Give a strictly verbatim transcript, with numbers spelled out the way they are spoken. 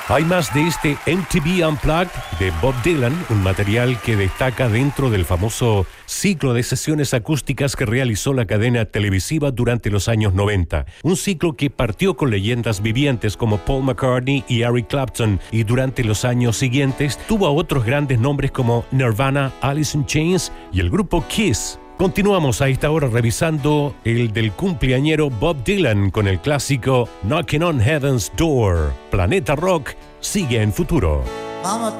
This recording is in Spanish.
Hay más de este M T V Unplugged de Bob Dylan, un material que destaca dentro del famoso ciclo de sesiones acústicas que realizó la cadena televisiva durante los años noventa. Un ciclo que partió con leyendas vivientes como Paul McCartney y Eric Clapton, y durante los años siguientes tuvo a otros grandes nombres como Nirvana, Alice in Chains y el grupo Kiss. Continuamos a esta hora revisando el del cumpleañero Bob Dylan con el clásico Knocking on Heaven's Door. Planeta Rock sigue en futuro. Mama